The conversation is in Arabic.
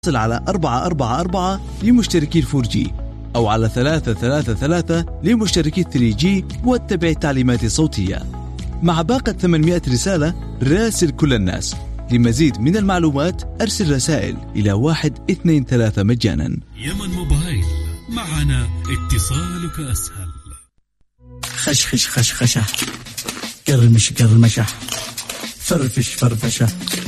اتصل على 444 لمشتركي 4G أو على 333 لمشتركي 3G واتبع التعليمات الصوتية. مع باقة 800 رسالة راسل كل الناس. لمزيد من المعلومات أرسل رسائل إلى 123 مجانا. يمن موبايل، معنا اتصالك أسهل. خشخش خشخشة، قرمش قرمشة، فرفش فرفشة.